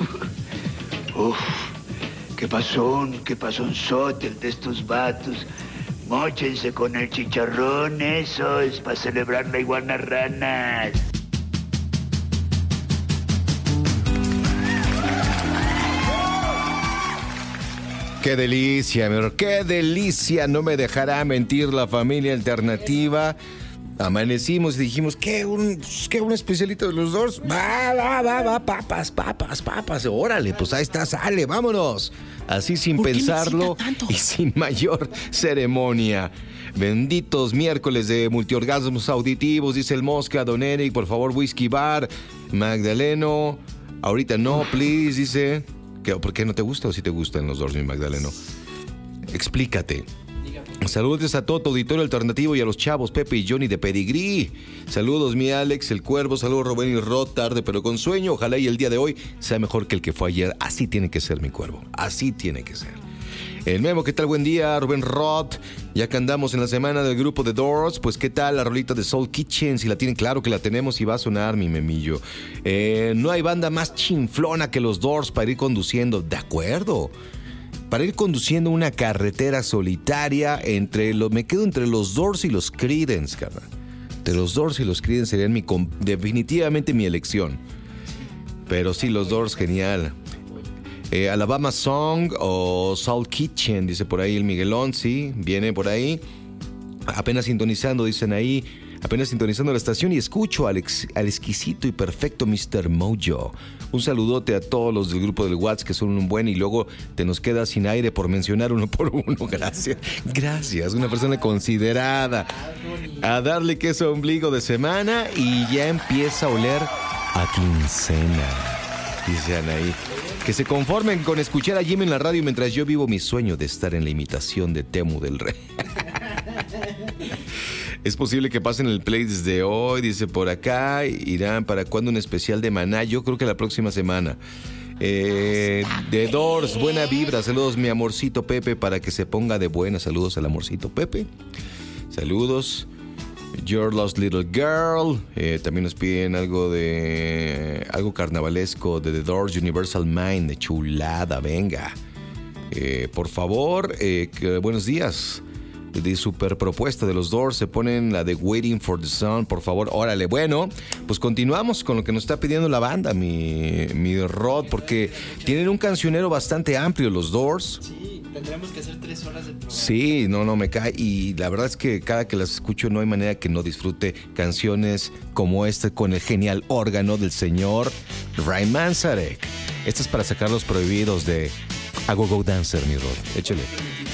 Uf, qué pasonzote el de estos vatos. Móchense con el chicharrón, eso es para celebrar la iguana ranas. ¡Qué delicia, mi amor! ¡Qué delicia! No me dejará mentir la familia alternativa. Amanecimos y dijimos, ¿qué un especialito de los Doors? Va, papas. Órale, pues ahí está, sale, vámonos. Así sin pensarlo y sin mayor ceremonia. Benditos miércoles de multiorgasmos auditivos, dice el Mosca, Don Eric, por favor, whisky bar. Magdaleno, ahorita no, please, dice. ¿Por qué no te gusta o sí te gustan los Doors, mi Magdaleno? Explícate. Saludos a todo tu auditorio alternativo y a los chavos Pepe y Johnny de Pedigrí. Saludos mi Alex, el Cuervo. Saludos Rubén y Rod, tarde pero con sueño. Ojalá y el día de hoy sea mejor que el que fue ayer. Así tiene que ser, mi Cuervo. Así tiene que ser. El Memo, ¿qué tal? Buen día, Rubén Rod. Ya que andamos en la semana del grupo The Doors, pues ¿qué tal la rolita de Soul Kitchen? Si la tienen, claro que la tenemos y va a sonar, mi memillo. No hay banda más chinflona que los Doors para ir conduciendo. De acuerdo. Para ir conduciendo una carretera solitaria me quedo entre los Doors y los Creedence, carnal. Entre los Doors y los Creedence serían definitivamente mi elección. Pero sí, los Doors, genial. Alabama Song o Soul Kitchen, dice por ahí el Miguelón, sí, viene por ahí. Apenas sintonizando, dicen ahí. Apenas sintonizando la estación y escucho al exquisito y perfecto Mr. Mojo. Un saludote a todos los del grupo del WhatsApp que son un buen y luego te nos queda sin aire por mencionar uno por uno. Gracias, una persona considerada. A darle queso ombligo de semana y ya empieza a oler a quincena. Dice Anaí. Que se conformen con escuchar a Jimmy en la radio mientras yo vivo mi sueño de estar en la imitación de Temu del Rey. Es posible que pasen el play desde hoy, dice por acá. Irán, ¿para cuándo un especial de Maná? Yo creo que la próxima semana. The Doors, buena vibra. Saludos, mi amorcito Pepe, para que se ponga de buena. Saludos al amorcito Pepe. Saludos. Your Lost Little Girl. También nos piden algo carnavalesco de The Doors, Universal Mind, de chulada, venga. Por favor, buenos días. De super propuesta de los Doors, se ponen la de Waiting for the Sun, por favor, órale. Bueno, pues continuamos con lo que nos está pidiendo la banda, mi Rod, porque tienen un cancionero bastante amplio los Doors. Sí, tendremos que hacer 3 horas de programa. Sí, no me cae, y la verdad es que cada que las escucho no hay manera que no disfrute canciones como esta con el genial órgano del señor Ryan Manzarek. Esta es para sacar los prohibidos de A Go Go Dancer, mi Rod, échale.